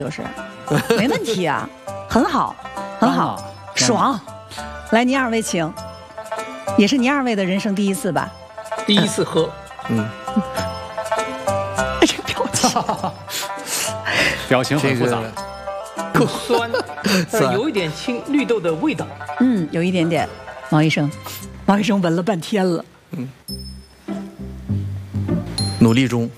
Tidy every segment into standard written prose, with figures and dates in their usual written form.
就是没问题啊，很好，很好，爽。来，您二位请，也是您二位的人生第一次吧？ 第一次喝， 这表情， 表情很复杂， 够酸，有一点青绿豆的味道。 有一点点。毛医生闻了半天了。 努力中，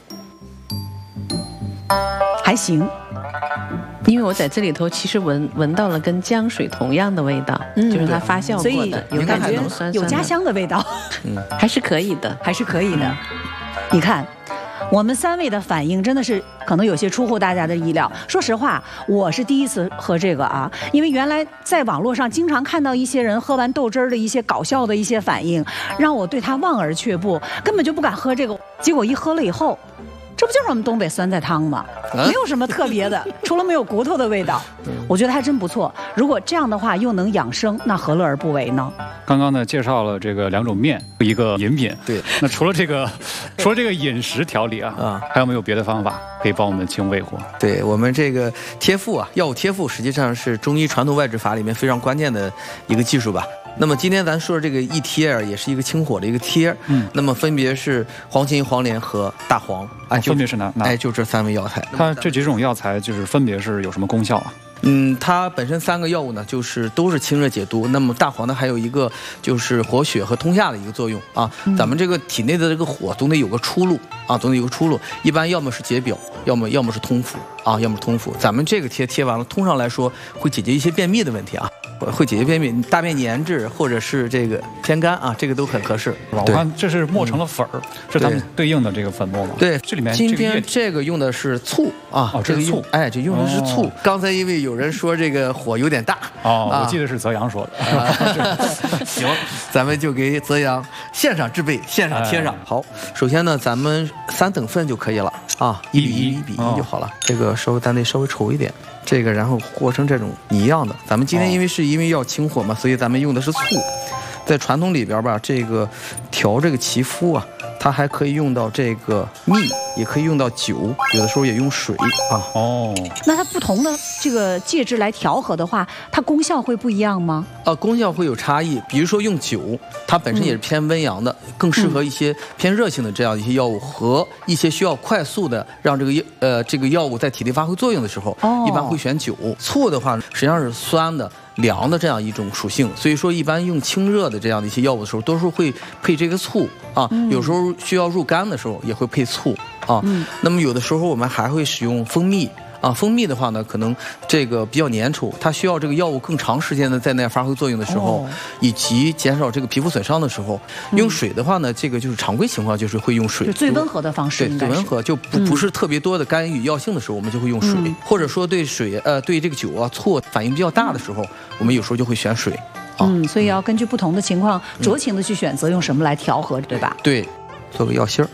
还行。 因为我在这里头其实闻到了跟姜水同样的味道，就是它发酵过的， 有感觉酸酸有家乡的味道， 还是可以的， 还是可以的。你看，我们3位的反应真的是可能有些出乎大家的意料。说实话，我是第一次喝这个啊，因为原来在网络上经常看到一些人喝完豆汁儿的一些搞笑的一些反应，让我对他望而却步，根本就不敢喝这个。结果一喝了以后，这不就是我们东北酸菜汤吗？没有什么特别的，除了没有骨头的味道，我觉得还真不错。如果这样的话又能养生，那何乐而不为呢？ 刚刚呢介绍了这个2种面，一个饮品。 对， 那除了这个饮食调理啊，还有没有别的方法可以帮我们清胃火？ 对，我们这个贴腹啊，药物贴腹实际上是中医传统外治法里面非常关键的一个技术吧。那么今天咱说的这个一贴也是一个清火的一个贴，那么分别是黄芩、黄连和大黄， 分别是哪？ 就这3味药材。 它这几种药材就是分别是有什么功效啊？ 它本身3个药物呢，就是都是清热解毒。那么大黄呢，还有一个就是活血和通下的一个作用啊。咱们这个体内的这个火总得有个出路啊，总得有个出路。一般要么是解表，要么是通腑啊，要么是通腑。咱们这个贴完了，通常来说会解决一些便秘的问题啊，会解决便秘、大便粘滞或者是这个偏干啊，这个都很合适。 我看这是磨成了粉儿，是咱们对应的这个粉末吗？ 对， 这里面今天这个用的是醋啊， 这个醋， 这用的是醋。刚才因为有人说这个火有点大我记得是泽阳说的。 行，咱们就给泽阳现场制备，现场贴上。好，首先呢，咱们3等份就可以了啊，1比1比1就好了。这个咱得稍微稠一点，这个然后和成这种泥样的。咱们今天因为要清火嘛，所以咱们用的是醋。在传统里边吧，这个调这个祈福啊，它还可以用到这个蜜，也可以用到酒，有的时候也用水啊。 那它不同的这个介质来调和的话，它功效会不一样吗？ 功效会有差异。比如说用酒，它本身也是偏温阳的，更适合一些偏热性的这样一些药物，和一些需要快速的让这个药物在体内发挥作用的时候，一般会选酒。醋的话，实际上是酸的、凉的这样一种属性，所以说一般用清热的这样的一些药物的时候，都是会配这个醋啊。有时候需要入肝的时候也会配醋啊。那么有的时候我们还会使用蜂蜜啊。蜂蜜的话呢，可能这个比较粘稠，它需要这个药物更长时间的在那发挥作用的时候，以及减少这个皮肤损伤的时候，用水的话呢，这个就是常规情况就是会用水， 就最温和的方式。 对，最温和就不是特别多的干预药性的时候，我们就会用水，或者说对对这个酒啊醋反应比较大的时候，我们有时候就会选水。 所以要根据不同的情况酌情的去选择用什么来调和，对吧？ 对，做个药芯儿。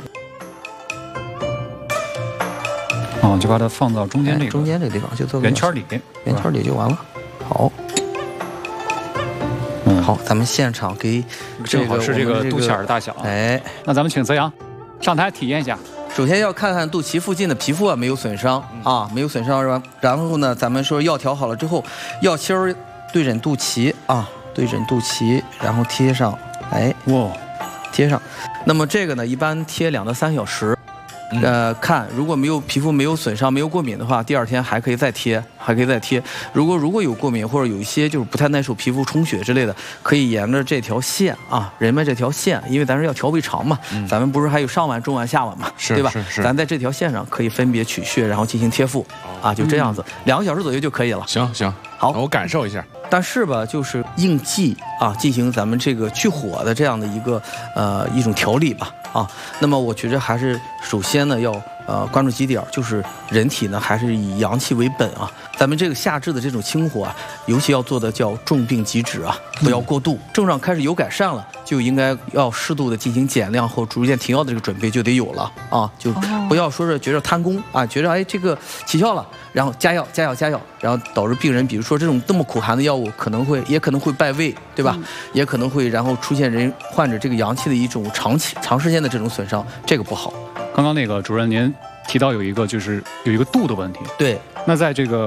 就把它放到中间这个地方，就做个圆圈里就完了。好，好，咱们现场给正好是这个肚脐眼大小。那咱们请泽阳上台体验一下。 首先要看看肚脐附近的皮肤啊没有损伤啊，没有损伤是吧？然后呢，咱们说药调好了之后，药芯儿对准肚脐啊，对准肚脐，然后贴上，贴上。那么这个呢，一般贴2到3小时。看如果皮肤没有损伤、没有过敏的话，第2天还可以再贴。如果有过敏或者有一些就是不太耐受皮肤充血之类的，可以沿着这条线啊，人们这条线，因为咱是要调胃肠嘛，咱们不是还有上脘、中脘、下脘嘛，对吧？咱在这条线上可以分别取穴，然后进行贴腹啊，就这样子，2个小时左右就可以了。 行， 好， 我感受一下。 但是吧，就是应季啊，进行咱们这个去火的这样的一种调理吧啊。那么我觉得还是首先呢要关注几点，就是人体呢还是以阳气为本啊。咱们这个夏至的这种清火啊，尤其要做的叫重病即止啊，不要过度。症状开始有改善了，就应该要适度的进行减量或逐渐停药的这个准备就得有了啊，就不要说是觉得贪功啊，觉得这个起效了，然后加药，然后导致病人比如说这么苦寒的药物也可能会败胃，对吧？也可能会然后出现患者这个阳气的一种长时间的这种损伤，这个不好。 刚刚那个主任您提到有一个度的问题， 对， 那在这个